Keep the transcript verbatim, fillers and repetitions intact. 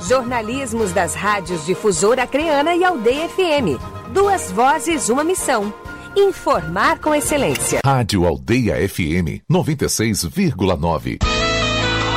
Jornalismos das rádios Difusora Acreana e Aldeia F M. Duas vozes, uma missão. Informar com excelência. Rádio Aldeia F M noventa e seis vírgula nove.